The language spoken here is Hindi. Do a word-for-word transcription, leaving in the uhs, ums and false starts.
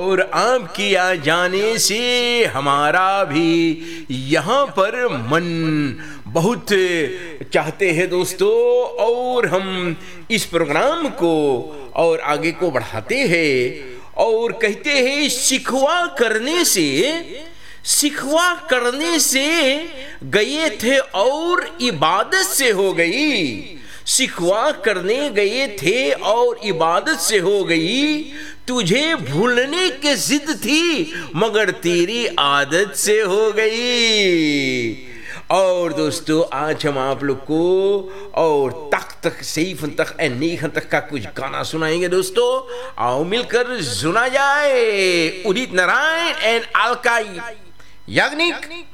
और आपकी आ जाने से हमारा भी यहाँ पर मन बहुत चाहते हैं दोस्तों, और हम इस प्रोग्राम को और आगे को बढ़ाते हैं और कहते हैं सिखवा करने से सिखवा करने से गए थे और इबादत से हो गई। सिखवा करने गए थे और इबादत से हो गई। तुझे भूलने की जिद थी मगर तेरी आदत से हो गई। और दोस्तों आज हम आप लोग को और तक तक सही तक नहीं तक का कुछ गाना सुनाएंगे दोस्तों। आओ मिलकर सुना जाए उदित नारायण एंड अलका याग्निक।